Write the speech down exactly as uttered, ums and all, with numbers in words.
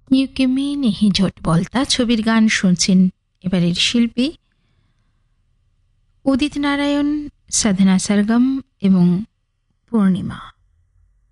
ইউকেমি নেহি ঝোট বলতা ছবির গান শুনছেন। এবারের শিল্পী উদিত নারায়ণ, সাধনা সরগম এবং পূর্ণিমা।